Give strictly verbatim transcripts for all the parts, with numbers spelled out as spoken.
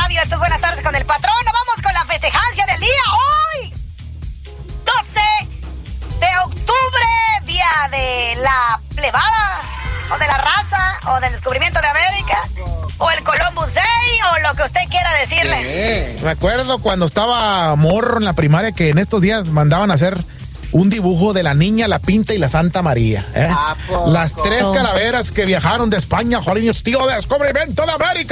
radio. Esto es Buenas Tardes con el Patrón. Vamos con la festejancia del día. Hoy, doce de octubre, día de la plebada, o de la raza, o del descubrimiento de América, o el Columbus Day, o lo que usted quiera decirle. Sí. Me acuerdo cuando estaba morro en la primaria que en estos días mandaban a hacer un dibujo de la Niña, la Pinta y la Santa María. ¿eh? Las tres calaveras que viajaron de España, Jolín, tío, de descubrimiento de América.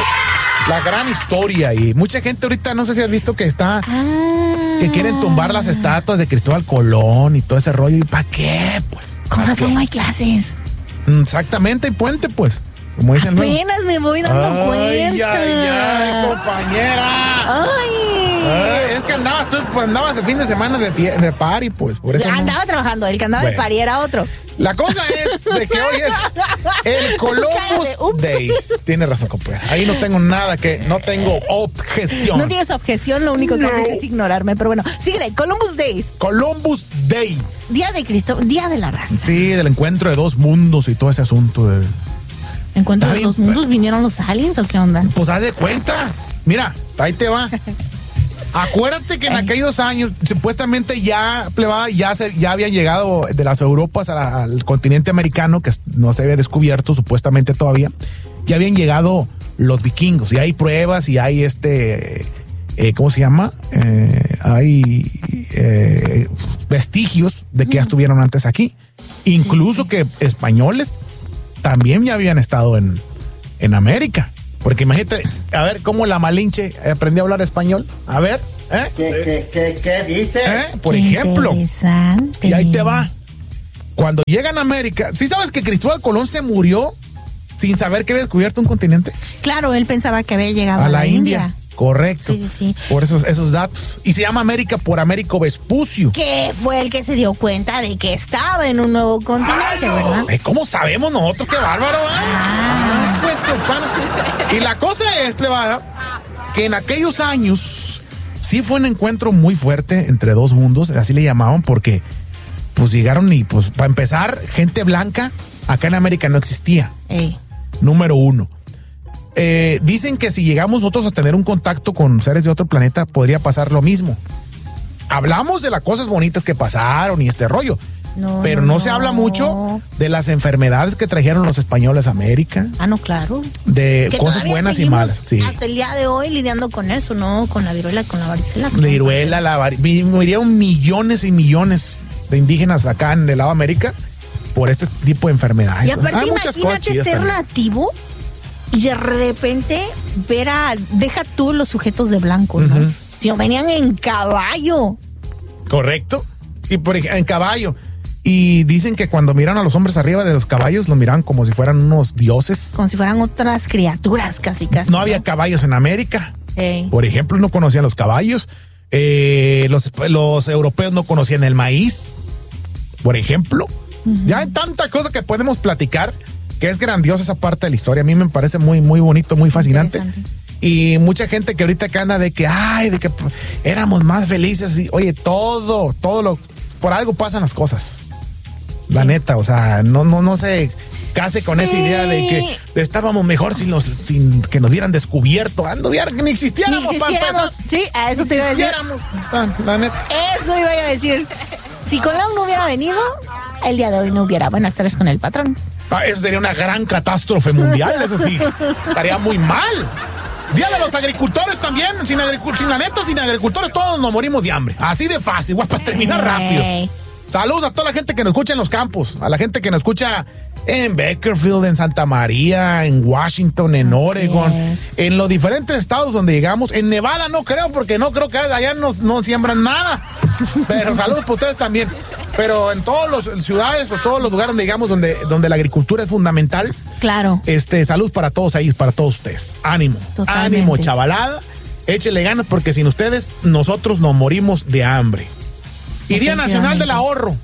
La gran historia. Y mucha gente ahorita, no sé si has visto que está, ah. que quieren tumbar las estatuas de Cristóbal Colón y todo ese rollo. ¿Y para qué? Pues. Con razón no hay clases. Exactamente, hay puente, pues. Como dicen luego. Apenas me voy dando ay, cuenta. Ay, ay, compañera. Ay. ay. Es que andabas tú, pues andabas el fin de semana de, fie- de party, pues. Por eso andaba no. trabajando, el que andaba bueno. de party era otro. La cosa es de que hoy es el Columbus Day. Tiene razón, compañera. Ahí no tengo nada que, no tengo objeción. No tienes objeción, lo único que no. haces es ignorarme, pero bueno, síguele, Columbus Day. Columbus Day. Día de Cristo, Día de la Raza. Sí, del encuentro de dos mundos y todo ese asunto de... ¿Encuentro de dos mundos? ¿Vinieron los aliens o qué onda? Pues haz de cuenta. Mira, ahí te va. Acuérdate que en aquellos años, supuestamente ya, plebada, ya, se, ya habían llegado de las Europas a la, al continente americano, que no se había descubierto supuestamente todavía. Ya habían llegado los vikingos, y hay pruebas, y hay este, eh, ¿cómo se llama? Eh, hay eh, vestigios de que ya estuvieron antes aquí. Incluso sí, sí. que españoles también ya habían estado en, en América. Porque imagínate, a ver cómo la Malinche aprendió a hablar español. A ver, ¿eh? ¿Qué, qué, qué, qué dice? ¿Eh? Por qué ejemplo. Y ahí te va. Cuando llegan a América, ¿sí sabes que Cristóbal Colón se murió sin saber que había descubierto un continente? Claro, él pensaba que había llegado a, a la, la India. India. Correcto. Sí, sí, sí. Por esos, esos datos. Y se llama América por Américo Vespucio. Que fue el que se dio cuenta de que estaba en un nuevo continente, Ay, no. ¿verdad? Ay, ¿cómo sabemos nosotros? ¡Qué bárbaro! ¿eh? Ah. Pues, y la cosa es, plebada, que en aquellos años sí fue un encuentro muy fuerte entre dos mundos, así le llamaban, porque pues llegaron y, pues, para empezar, gente blanca acá en América no existía. Ey. Número uno. Eh, dicen que si llegamos nosotros a tener un contacto con seres de otro planeta, podría pasar lo mismo. Hablamos de las cosas bonitas que pasaron y este rollo, no, pero no, no se habla mucho de las enfermedades que trajeron los españoles a América. Ah, no, claro. De que cosas buenas y malas. Sí. Hasta el día de hoy lidiando con eso, ¿no? Con la viruela, con la varicela. La viruela, la varicela. Murieron millones y millones de indígenas acá en el lado de América por este tipo de enfermedades. Y aparte, Hay imagínate ser también. nativo y de repente ver a, deja tú los sujetos de blanco, ¿no? Uh-huh. Sino venían en caballo. Correcto. Y por en caballo. Y dicen que cuando miran a los hombres arriba de los caballos, los miran como si fueran unos dioses. Como si fueran otras criaturas, casi, casi. No, ¿no? había caballos en América. Hey. Por ejemplo, no conocían los caballos. Eh, los, los europeos no conocían el maíz. Por ejemplo. Uh-huh. Ya hay tanta cosa que podemos platicar, que es grandiosa esa parte de la historia. A mí me parece muy, muy bonito, muy fascinante. Y mucha gente que ahorita que anda de que, ay, de que éramos más felices. Y, oye, todo, todo lo, por algo pasan las cosas. La sí. neta, o sea, no, no, no se case con sí. esa idea de que estábamos mejor sin, los, sin que nos hubieran descubierto. Ando, que ni existiéramos, ni existiéramos. Sí, a eso te iba a decir. La neta. Eso iba a decir. Si Colón no hubiera venido, el día de hoy no hubiera Buenas Tardes con el Patrón. Ah, eso sería una gran catástrofe mundial, eso sí. Estaría muy mal. Día de los agricultores también. Sin, agricul- sin la neta, sin agricultores todos nos morimos de hambre. Así de fácil, guau, para terminar rápido. Saludos a toda la gente que nos escucha en los campos, a la gente que nos escucha en Bakersfield, en Santa María, en Washington, en Así Oregon, es. en los diferentes estados donde llegamos. En Nevada no creo, porque no creo que allá no, no siembran nada. Pero saludos para ustedes también. Pero en todas las ciudades o todos los lugares donde llegamos, donde, donde la agricultura es fundamental. Claro. Este, salud para todos ahí, para todos ustedes. Ánimo, Totalmente. ánimo, chavalada. Échele ganas porque sin ustedes nosotros nos morimos de hambre. Y Día Nacional del Ahorro.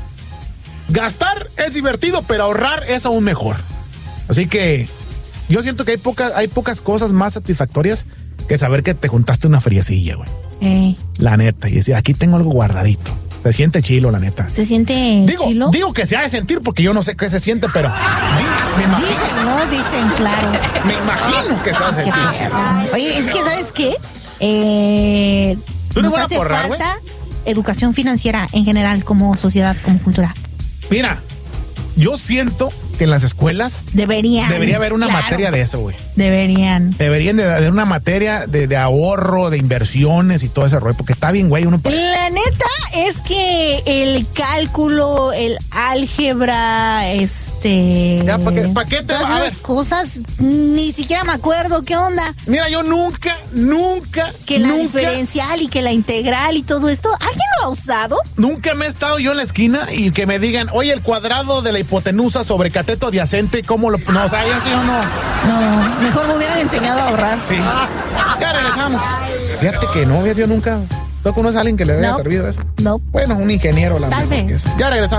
Gastar es divertido, pero ahorrar es aún mejor. Así que yo siento que hay pocas, hay pocas cosas más satisfactorias que saber que te juntaste una friecilla, güey. Eh. La neta. Y decir, aquí tengo algo guardadito. Se siente chilo, la neta. ¿Se siente digo, chilo? Digo que se ha de sentir porque yo no sé qué se siente, pero di, me imagino. Dicen, ¿no? Dicen, claro. Me imagino que se ha de Qué sentir. perro. Oye, es que, ¿sabes qué? Eh, ¿Tú eres nos buena hace porra, falta educación financiera en general, como sociedad, como cultura. Mira, yo siento que en las escuelas Deberían. debería haber una claro. materia de eso, güey. Deberían. Deberían de haber una materia de, de ahorro, de inversiones y todo ese rollo, porque está bien, güey, uno parece. La neta es que el cálculo, el álgebra, este... Ya, ¿pa' qué- pa' qué te va- todas a esas ver. cosas, ni siquiera me acuerdo qué onda. Mira, yo nunca, nunca, Que la nunca, diferencial y que la integral y todo esto, ¿alguien lo ha usado? nunca me he estado yo en la esquina y que me digan, oye, el cuadrado de la hipotenusa sobre cateto adyacente, ¿cómo lo...? No, o sea, yo sí o no. No, mejor me hubieran enseñado a ahorrar. Sí. Ya regresamos. Fíjate que no, yo nunca... ¿Tú conoces a alguien que le haya No. servido eso? No. Bueno, un ingeniero, la Tal mejor vez. que es. Ya regresamos.